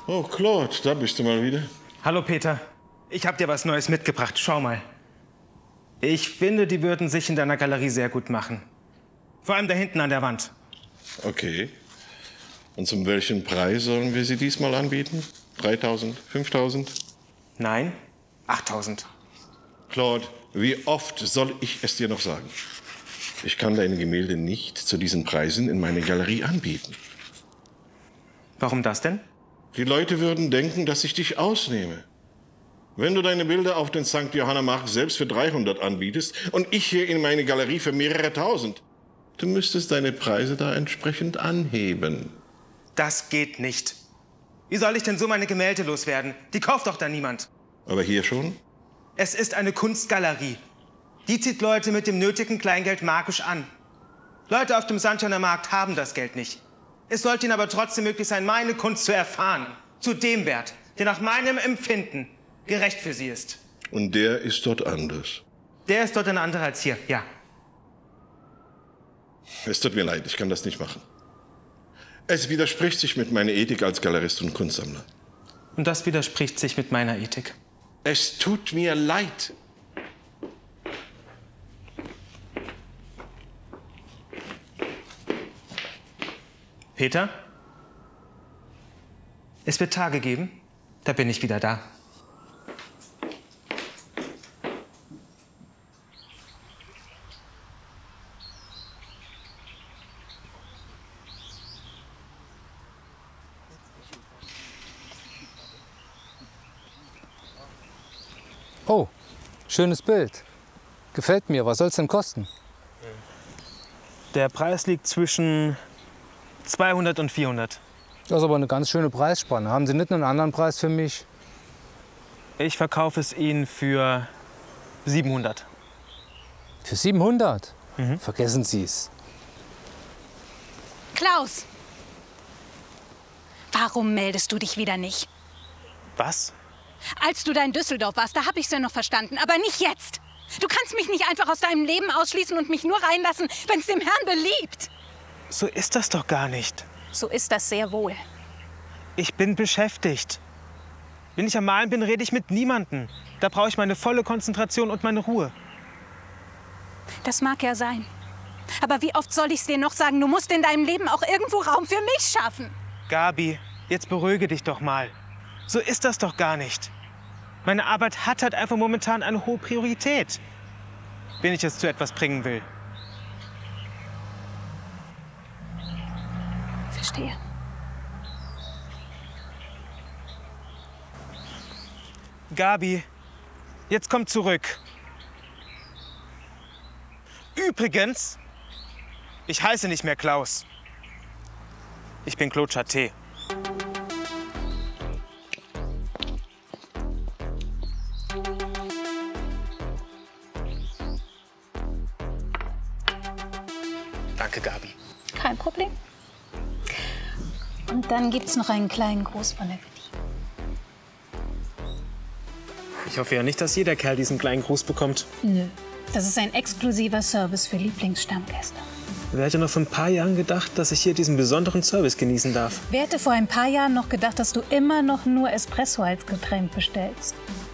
Oh, Claude, da bist du mal wieder. Hallo, Peter. Ich habe dir was Neues mitgebracht. Schau mal. Ich finde, die würden sich in deiner Galerie sehr gut machen. Vor allem da hinten an der Wand. Okay. Und zum welchen Preis sollen wir sie diesmal anbieten? 3.000, 5.000? Nein, 8.000. Claude, wie oft soll ich es dir noch sagen? Ich kann deine Gemälde nicht zu diesen Preisen in meine Galerie anbieten. Warum das denn? Die Leute würden denken, dass ich dich ausnehme. Wenn du deine Bilder auf den St. Johanna Markt selbst für 300 anbietest und ich hier in meine Galerie für mehrere tausend, du müsstest deine Preise da entsprechend anheben. Das geht nicht. Wie soll ich denn so meine Gemälde loswerden? Die kauft doch da niemand. Aber hier schon? Es ist eine Kunstgalerie. Die zieht Leute mit dem nötigen Kleingeld magisch an. Leute auf dem St. Johanna Markt haben das Geld nicht. Es sollte ihnen aber trotzdem möglich sein, meine Kunst zu erfahren. Zu dem Wert, der nach meinem Empfinden gerecht für sie ist. Und der ist dort anders? Der ist dort ein anderer als hier, ja. Es tut mir leid, ich kann das nicht machen. Es widerspricht sich mit meiner Ethik als Galerist und Kunstsammler. Und das widerspricht sich mit meiner Ethik. Es tut mir leid. Peter? Es wird Tage geben, da bin ich wieder da. Oh, schönes Bild. Gefällt mir. Was soll es denn kosten? Der Preis liegt zwischen 200 und 400. Das ist aber eine ganz schöne Preisspanne. Haben Sie nicht einen anderen Preis für mich? Ich verkaufe es Ihnen für 700. Für 700? Vergessen Sie es. Klaus! Warum meldest du dich wieder nicht? Was? Als du da in Düsseldorf warst, da habe ich es ja noch verstanden. Aber nicht jetzt. Du kannst mich nicht einfach aus deinem Leben ausschließen und mich nur reinlassen, wenn es dem Herrn beliebt. So ist das doch gar nicht. So ist das sehr wohl. Ich bin beschäftigt. Wenn ich am Malen bin, rede ich mit niemandem. Da brauche ich meine volle Konzentration und meine Ruhe. Das mag ja sein. Aber wie oft soll ich es dir noch sagen? Du musst in deinem Leben auch irgendwo Raum für mich schaffen. Gabi, jetzt beruhige dich doch mal. So ist das doch gar nicht. Meine Arbeit hat halt einfach momentan eine hohe Priorität, wenn ich es zu etwas bringen will. Verstehe. Gabi, jetzt komm zurück. Übrigens, ich heiße nicht mehr Klaus. Ich bin Claude Charté. Danke, Gabi. Kein Problem. Und dann gibt's noch einen kleinen Gruß von der Betty. Ich hoffe ja nicht, dass jeder Kerl diesen kleinen Gruß bekommt. Nö. Das ist ein exklusiver Service für Lieblingsstammgäste. Wer hätte noch vor ein paar Jahren gedacht, dass ich hier diesen besonderen Service genießen darf? Wer hätte vor ein paar Jahren noch gedacht, dass du immer noch nur Espresso als Getränk bestellst?